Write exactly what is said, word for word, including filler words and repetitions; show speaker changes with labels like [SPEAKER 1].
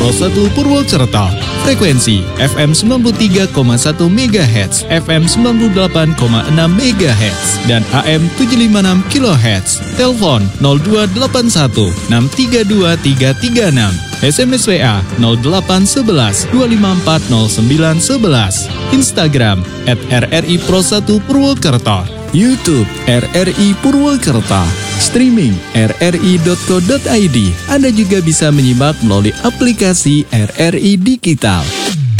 [SPEAKER 1] Pro satu Purwokerto. Frekuensi F M sembilan puluh tiga koma satu megahertz, F M sembilan puluh delapan koma enam megahertz, dan A M tujuh lima enam kilohertz. Telepon nol dua delapan satu enam tiga dua tiga tiga enam. S M S W A nol delapan sebelas dua lima empat nol sembilan sebelas. Instagram at R R I Pro satu Purwokerto. YouTube R R I Purwokerto. Streaming r r i dot co dot i d. Anda juga bisa menyimak melalui aplikasi R R I Digital.